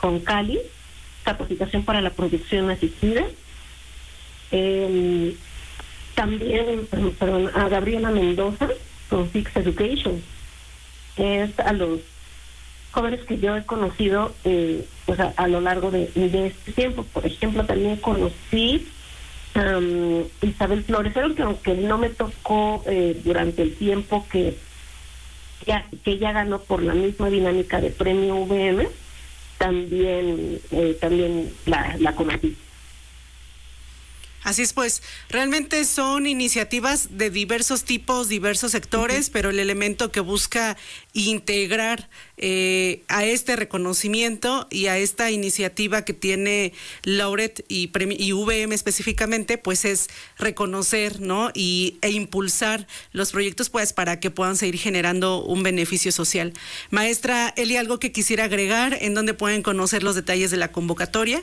con Cali, capacitación para la producción asistida. También, a Gabriela Mendoza con Fix Education. Es a los jóvenes que yo he conocido a lo largo de este tiempo. Por ejemplo, también conocí a Isabel Flores, que aunque no me tocó durante el tiempo que ella ganó por la misma dinámica de premio VM, también la conocí. Así es, pues, realmente son iniciativas de diversos tipos, diversos sectores, pero el elemento que busca integrar a este reconocimiento y a esta iniciativa que tiene Laureate y VM específicamente, pues es reconocer, ¿no? e impulsar los proyectos, pues, para que puedan seguir generando un beneficio social. Maestra Eli, ¿algo que quisiera agregar? ¿En dónde pueden conocer los detalles de la convocatoria?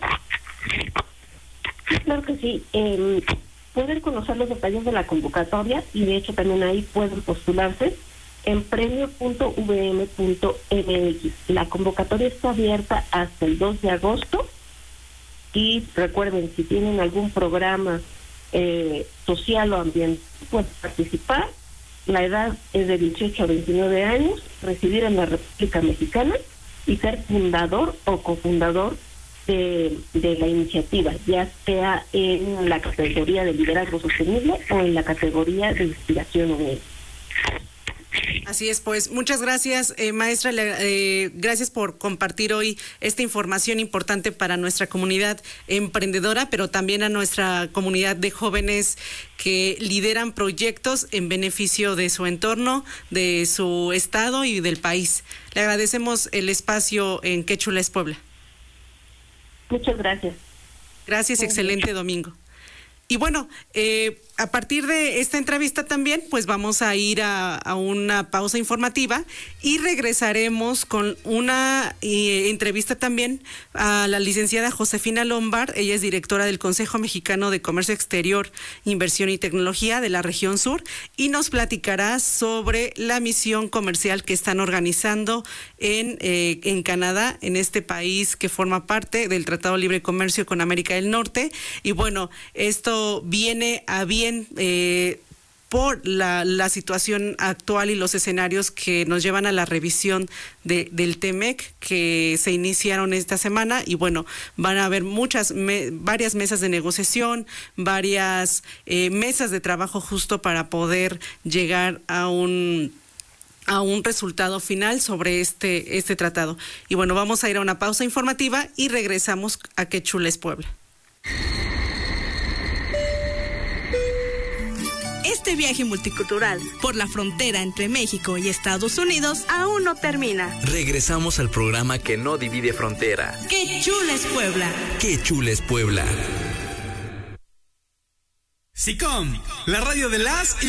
Claro que sí. Pueden conocer los detalles de la convocatoria y de hecho también ahí pueden postularse en premio.vm.mx. La convocatoria está abierta hasta el 2 de agosto y recuerden, si tienen algún programa social o ambiental, pueden participar. La edad es de 18 a 29 años, residir en la República Mexicana y ser fundador o cofundador de la iniciativa, ya sea en la categoría de liderazgo sostenible o en la categoría de inspiración unida. Así es, pues muchas gracias, maestra, gracias por compartir hoy esta información importante para nuestra comunidad emprendedora, pero también a nuestra comunidad de jóvenes que lideran proyectos en beneficio de su entorno, de su estado y del país. Le agradecemos el espacio en Qué Chula es Puebla. Muchas gracias. Gracias, excelente domingo. Y bueno, a partir de esta entrevista también, pues vamos a ir a una pausa informativa y regresaremos con una entrevista también a la licenciada Josefina Lombard. Ella es directora del Consejo Mexicano de Comercio Exterior, Inversión y Tecnología de la región sur y nos platicará sobre la misión comercial que están organizando en Canadá, en este país que forma parte del Tratado de Libre Comercio con América del Norte. Y bueno, esto viene a bien por la situación actual y los escenarios que nos llevan a la revisión del TEMEC que se iniciaron esta semana y bueno, van a haber varias mesas de negociación, varias mesas de trabajo justo para poder llegar a un resultado final sobre este tratado. Y bueno, vamos a ir a una pausa informativa y regresamos a Qué Chula es Puebla. Este viaje multicultural por la frontera entre México y Estados Unidos aún no termina. Regresamos al programa que no divide frontera. ¡Qué chula es Puebla! ¡Qué chula es Puebla! SICOM, la radio de las y